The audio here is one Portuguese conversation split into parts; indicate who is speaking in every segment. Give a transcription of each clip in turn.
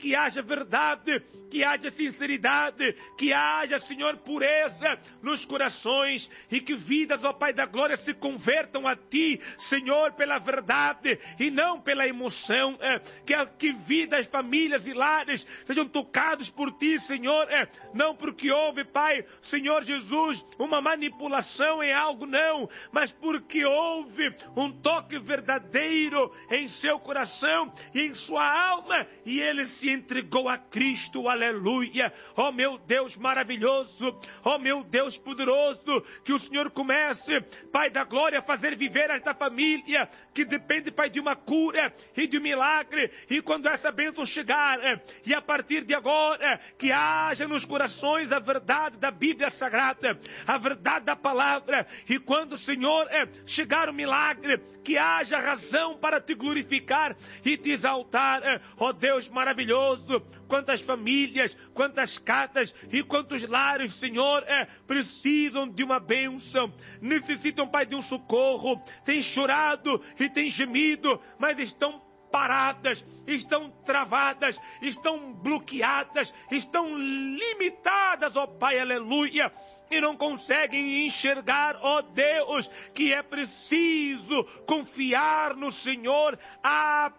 Speaker 1: que haja verdade, que haja sinceridade, que haja, Senhor, pureza nos corações e que vidas, ó Pai da glória, se convertam a Ti, Senhor, pela verdade e não pela emoção, que vidas, famílias e lares sejam tocados por Ti, Senhor, não porque houve, Pai, Senhor Jesus, uma manipulação em algo, não, mas porque houve um toque verdadeiro em seu coração e em sua alma, e ele se entregou a Cristo, aleluia. Ó meu Deus maravilhoso, ó meu Deus poderoso, que o Senhor comece, Pai da glória, a fazer viver esta família, que depende, Pai, de uma cura e de um milagre, e quando essa bênção chegar, e a partir de agora, que haja nos corações a verdade da Bíblia Sagrada, a verdade da palavra, e quando, Senhor, chegar o milagre, que haja razão para Te glorificar e Te exaltar, ó Deus maravilhoso. Quantas famílias, quantas casas e quantos lares, Senhor, precisam de uma bênção, necessitam, Pai, de um socorro, têm chorado e têm gemido, mas estão paradas, estão travadas, estão bloqueadas, estão limitadas, ó Pai, aleluia, e não conseguem enxergar, ó Deus, que é preciso confiar no Senhor a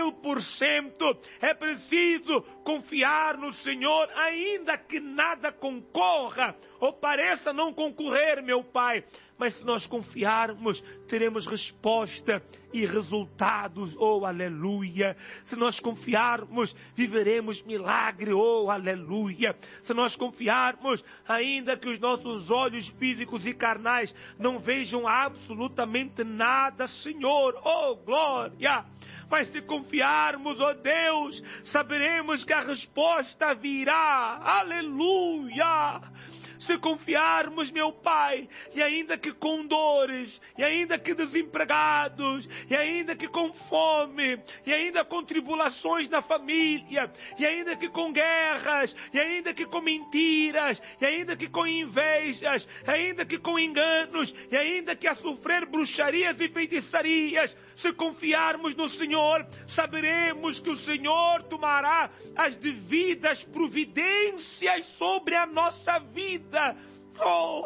Speaker 1: 1000%. É preciso confiar no Senhor, ainda que nada concorra ou pareça não concorrer, meu Pai. Mas se nós confiarmos, teremos resposta e resultados, oh aleluia. Se nós confiarmos, viveremos milagre, oh aleluia. Se nós confiarmos, ainda que os nossos olhos físicos e carnais não vejam absolutamente nada, Senhor, oh glória. Mas se confiarmos, ó Deus, saberemos que a resposta virá, aleluia. Se confiarmos, meu Pai, e ainda que com dores, e ainda que desempregados, e ainda que com fome, e ainda com tribulações na família, e ainda que com guerras, e ainda que com mentiras, e ainda que com invejas, e ainda que com enganos, e ainda que a sofrer bruxarias e feitiçarias, se confiarmos no Senhor, saberemos que o Senhor tomará as devidas providências sobre a nossa vida. Oh,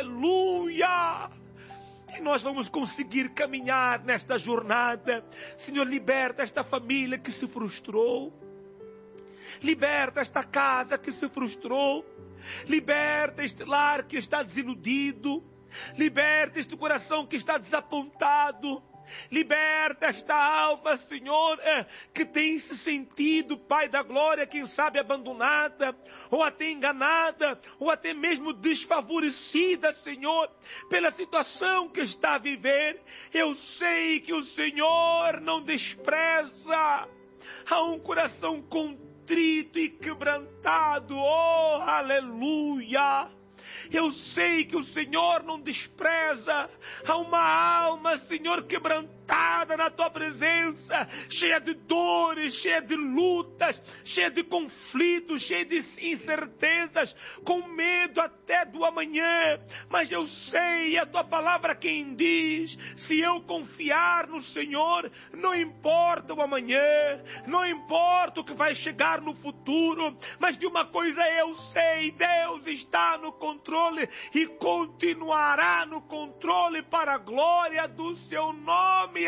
Speaker 1: aleluia! E nós vamos conseguir caminhar nesta jornada. Senhor, liberta esta família que se frustrou. Liberta esta casa que se frustrou. Liberta este lar que está desiludido. Liberta este coração que está desapontado. Liberta esta alma, Senhor, que tem se sentido, Pai da glória, quem sabe abandonada, ou até enganada, ou até mesmo desfavorecida, Senhor, pela situação que está a viver. Eu sei que o Senhor não despreza a um coração contrito e quebrantado, oh, aleluia. Eu sei que o Senhor não despreza a uma alma, Senhor, quebrantada na Tua presença, cheia de dores, cheia de lutas, cheia de conflitos, cheia de incertezas, com medo até do amanhã. Mas eu sei, a Tua palavra quem diz, se eu confiar no Senhor, não importa o amanhã, não importa o que vai chegar no futuro, mas de uma coisa eu sei, Deus está no controle e continuará no controle para a glória do Seu nome,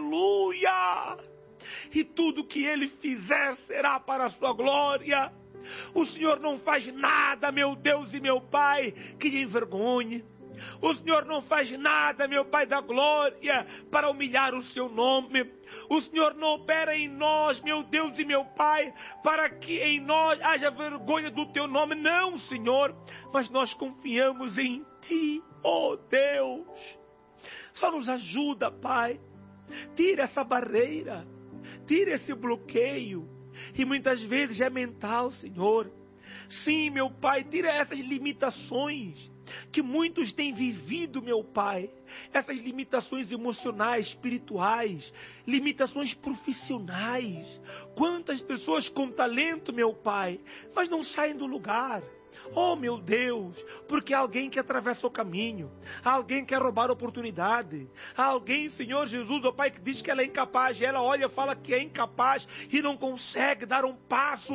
Speaker 1: aleluia. E tudo que Ele fizer será para a Sua glória. O Senhor não faz nada, meu Deus e meu Pai, que lhe envergonhe. O Senhor não faz nada, meu Pai da glória, para humilhar o Seu nome. O Senhor não opera em nós, meu Deus e meu Pai, para que em nós haja vergonha do Teu nome. Não, Senhor, mas nós confiamos em Ti, oh Deus. Só nos ajuda, Pai. Tira essa barreira, tira esse bloqueio. E muitas vezes é mental, Senhor. Sim, meu Pai, tira essas limitações que muitos têm vivido, meu Pai, essas limitações emocionais, espirituais, limitações profissionais. Quantas pessoas com talento, meu Pai, mas não saem do lugar. Oh, meu Deus, porque há alguém que atravessa o caminho, há alguém que quer roubar a oportunidade, há alguém, Senhor Jesus, oh Pai, que diz que ela é incapaz, e ela olha e fala que é incapaz e não consegue dar um passo